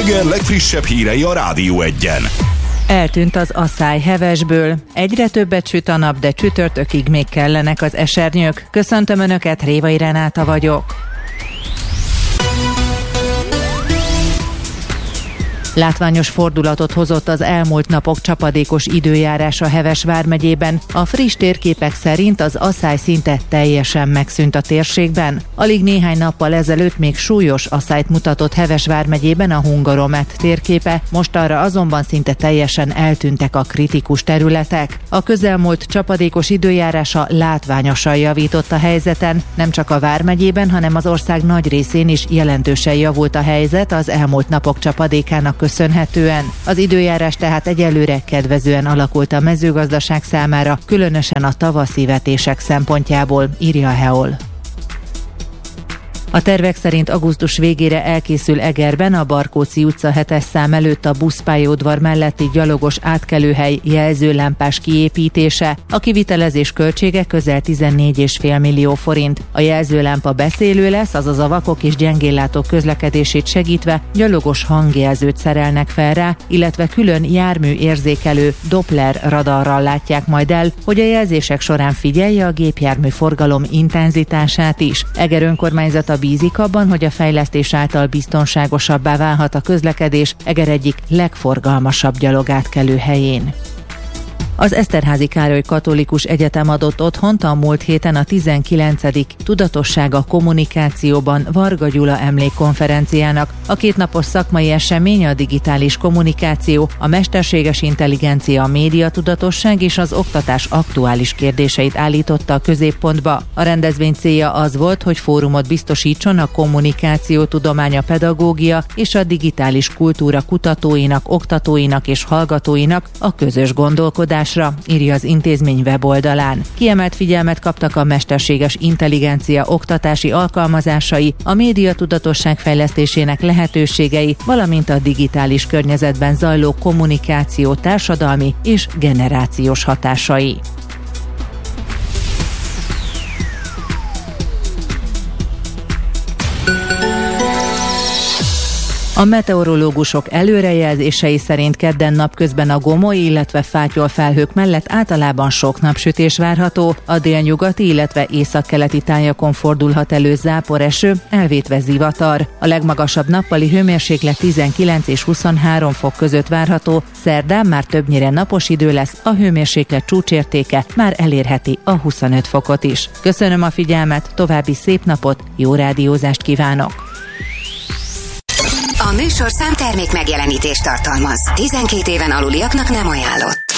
Eger legfrissebb hírei a Rádió Egyen. Eltűnt az asszály Hevesből. Egyre többet süt a nap, de csütörtökig még kellenek az esernyők. Köszöntöm Önöket, Révai Renáta vagyok. Látványos fordulatot hozott az elmúlt napok csapadékos időjárása Heves vármegyében. A friss térképek szerint az asszály szinte teljesen megszűnt a térségben. Alig néhány nappal ezelőtt még súlyos asszályt mutatott Heves vármegyében a Hungaromet térképe, mostanra azonban szinte teljesen eltűntek a kritikus területek. A közelmúlt csapadékos időjárása látványosan javított a helyzeten, nem csak a vármegyében, hanem az ország nagy részén is jelentősen javult a helyzet az elmúlt napok csapadékának köszönhetően. Az időjárás tehát egyelőre kedvezően alakult a mezőgazdaság számára, különösen a tavaszi vetések szempontjából, írja a Heol. A tervek szerint augusztus végére elkészül Egerben a Barkóczy utca 7-es szám előtt a buszpályaudvar melletti gyalogos átkelőhely jelzőlámpás kiépítése. A kivitelezés költsége közel 14,5 millió forint. A jelzőlámpa beszélő lesz, azaz a vakok és gyengéllátók közlekedését segítve gyalogos hangjelzőt szerelnek fel rá, illetve külön járműérzékelő Doppler radarral látják majd el, hogy a jelzések során figyelje a gépjármű forgalom intenzitását is. Eger önkormányzata bízik abban, hogy a fejlesztés által biztonságosabbá válhat a közlekedés Eger egyik legforgalmasabb gyalogátkelő helyén. Az Eszterházy Károly Katolikus Egyetem adott otthont a múlt héten a 19. Tudatosság a kommunikációban Varga Gyula emlékkonferenciának. A kétnapos szakmai esemény a digitális kommunikáció, a mesterséges intelligencia, a médiatudatosság és az oktatás aktuális kérdéseit állította a középpontba. A rendezvény célja az volt, hogy fórumot biztosítson a kommunikáció tudománya, pedagógia és a digitális kultúra kutatóinak, oktatóinak és hallgatóinak a közös gondolkodás, írja az intézmény weboldalán. Kiemelt figyelmet kaptak a mesterséges intelligencia oktatási alkalmazásai, a médiatudatosság fejlesztésének lehetőségei, valamint a digitális környezetben zajló kommunikáció társadalmi és generációs hatásai. A meteorológusok előrejelzései szerint kedden napközben a gomoly, illetve fátyol felhők mellett általában sok napsütés várható, a délnyugati, illetve északkeleti tájakon fordulhat elő záporeső, elvétve zivatar. A legmagasabb nappali hőmérséklet 19 és 23 fok között várható, szerdán már többnyire napos idő lesz, a hőmérséklet csúcsértéke már elérheti a 25 fokot is. Köszönöm a figyelmet, további szép napot, jó rádiózást kívánok! A műsorszám termék megjelenítést tartalmaz. 12 éven aluliaknak nem ajánlott.